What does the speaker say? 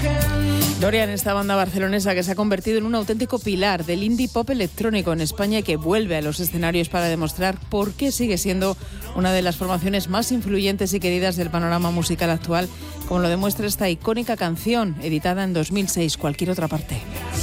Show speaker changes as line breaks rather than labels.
Dorian, esta banda barcelonesa que se ha convertido en un auténtico pilar del indie pop electrónico en España y que vuelve a los escenarios para demostrar por qué sigue siendo una de las formaciones más influyentes y queridas del panorama musical actual, como lo demuestra esta icónica canción editada en 2006, Cualquier otra parte.